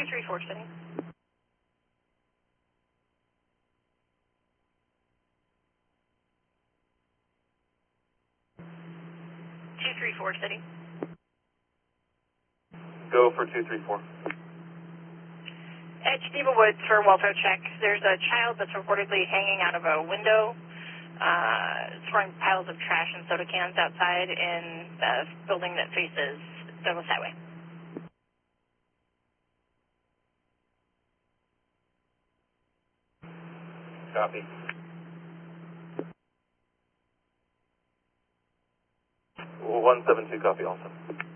234 City. 234 City. Go for 234. At Geneva Woods for welfare check. There's a child that's reportedly hanging out of a window, throwing piles of trash and soda cans outside in the building that faces Douglas Highway. Copy. 172, copy also.